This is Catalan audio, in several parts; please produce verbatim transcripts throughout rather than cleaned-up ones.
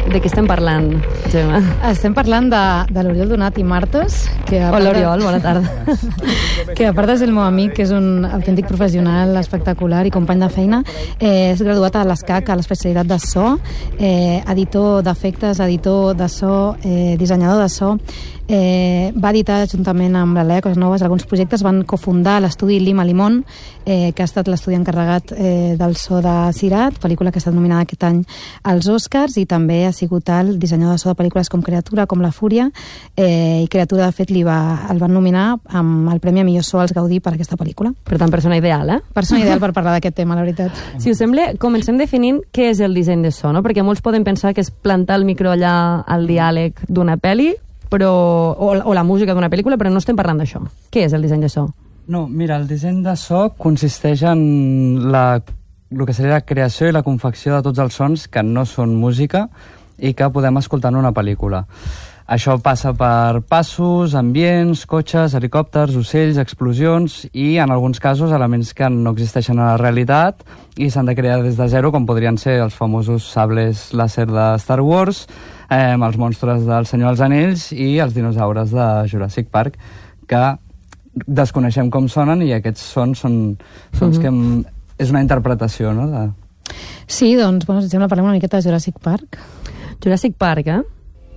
de què estem parlant, Gemma? Estem parlant de, de l'Oriol Donat i Martes. Que Hola, Oriol, bona tarda. Que a part de ser el meu amic, que és un autèntic professional espectacular i company de feina, eh, és graduat a l'ESCAC, a l'especialitat de so, eh, editor d'efectes, editor de so, eh, dissenyador de so. Eh, va editar juntament amb la Lea Coses Noves alguns projectes, van cofundar l'estudi Lima Limón, eh, que ha estat l'estudi encarregat eh, del so de Sirat, pel·lícula que ha estat nominada aquest any als Oscars, i també ha sigut el dissenyador de so de pel·lícules com Creatura, com La Fúria, eh, i Creatura, de fet, li va, el van nominar amb el Premi a Millor So als Gaudí per aquesta pel·lícula. Per tant, persona ideal, eh? Persona ideal per parlar d'aquest tema, la veritat. Si us sembla, comencem definint què és el disseny de so, no? Perquè molts poden pensar que és plantar el micro allà al diàleg d'una pel·li, però, o, o la música d'una pel·lícula, però no estem parlant d'això. Què és el disseny de so? No, mira, el disseny de so consisteix en la, el que seria la creació i la confecció de tots els sons que no són música i que podem escoltar en una pel·lícula. Això passa per passos, ambients, cotxes, helicòpters, ocells, explosions i, en alguns casos, elements que no existeixen a la realitat i s'han de crear des de zero, com podrien ser els famosos sables làser de Star Wars, eh, els monstres del Senyor dels Anells i els dinosaures de Jurassic Park, que desconeixem com sonen i aquests sons són sons que hem, és una interpretació, no? De... Sí, doncs, bueno, si sembla, parlem una miqueta de Jurassic Park. Jurassic Park, eh?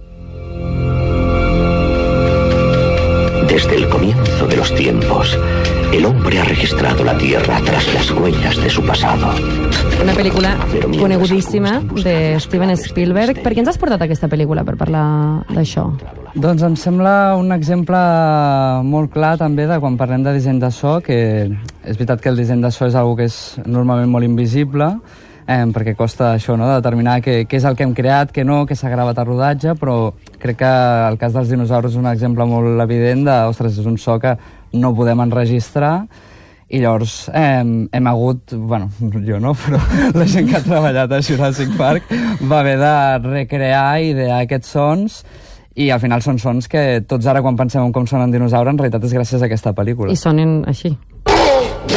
Desde el comienzo de los tiempos, el hombre ha registrado la Tierra tras las huellas de su pasado. Una pel·lícula conegudíssima de Steven Spielberg. Per què ens has portat aquesta pel·lícula per parlar d'això? Doncs em sembla un exemple molt clar també de quan parlem de disseny de so, que és veritat que el disseny de so és una que és normalment molt invisible, eh, perquè costa això, no?, de determinar què, què és el que hem creat, què no, què s'ha gravat a rodatge, però crec que el cas dels dinosaures és un exemple molt evident de, ostres, és un so que no podem enregistrar, i llavors eh, hem hagut, bueno, jo no, però la gent que ha treballat a Jurassic Park va haver de recrear i idear aquests sons, i al final són sons que tots ara quan pensem en com sonen dinosaures en realitat és gràcies a aquesta pel·lícula. I sonen així.